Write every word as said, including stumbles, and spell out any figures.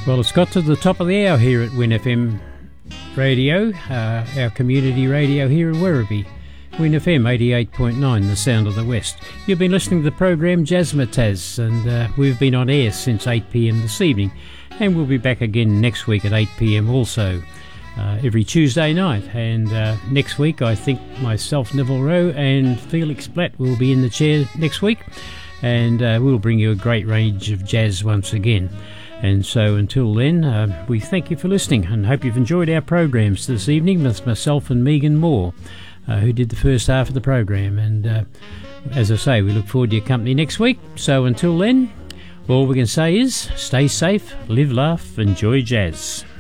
Well, it's got to the top of the hour here at Win F M Radio, uh, our community radio here in Werribee. Win F M eighty-eight point nine, the sound of the West. You've been listening to the program Jazzmatazz, and uh, we've been on air since eight p m this evening, and we'll be back again next week at eight p m also, uh, every Tuesday night. And uh, next week, I think myself, Neville Rowe, and Felix Blatt will be in the chair next week, and uh, we'll bring you a great range of jazz once again. And so until then, uh, we thank you for listening and hope you've enjoyed our programs this evening with myself and Megan Moore, uh, who did the first half of the program. And uh, as I say, we look forward to your company next week. So until then, all we can say is stay safe, live, laugh, enjoy jazz.